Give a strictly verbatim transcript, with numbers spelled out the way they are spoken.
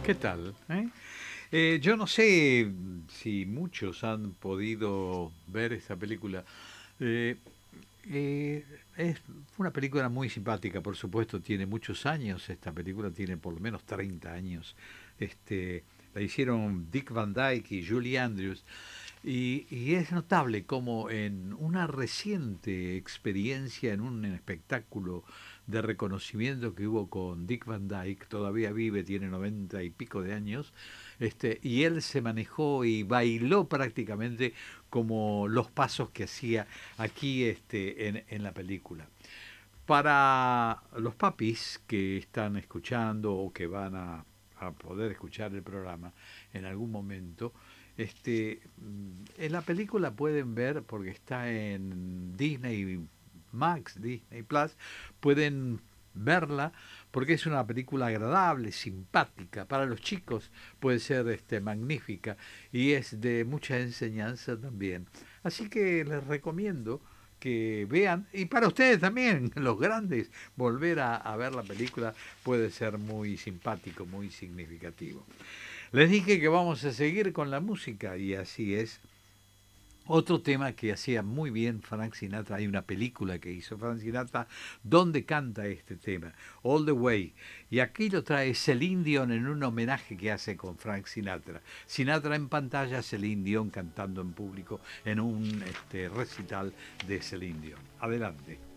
¿Qué tal? ¿Eh? Eh, yo no sé si muchos han podido ver esta película. Eh, eh, es una película muy simpática, por supuesto, tiene muchos años. Esta película tiene por lo menos treinta años. Este, la hicieron Dick Van Dyke y Julie Andrews. Y, y es notable como en una reciente experiencia en un espectáculo de reconocimiento que hubo con Dick Van Dyke, todavía vive, tiene noventa y pico de años, este, y él se manejó y bailó prácticamente como los pasos que hacía aquí este, en, en la película. Para los papis que están escuchando o que van a, a poder escuchar el programa en algún momento, este, mm, en la película pueden ver, porque está en Disney Max, Disney Plus, pueden verla porque es una película agradable, simpática, para los chicos puede ser este, magnífica y es de mucha enseñanza también. Así que les recomiendo que vean, y para ustedes también, los grandes, volver a, a ver la película puede ser muy simpático, muy significativo. Les dije que vamos a seguir con la música y así es. Otro tema que hacía muy bien Frank Sinatra, hay una película que hizo Frank Sinatra donde canta este tema, All the Way. Y aquí lo trae Celine Dion en un homenaje que hace con Frank Sinatra. Sinatra en pantalla, Celine Dion cantando en público en un este, recital de Celine Dion. Adelante.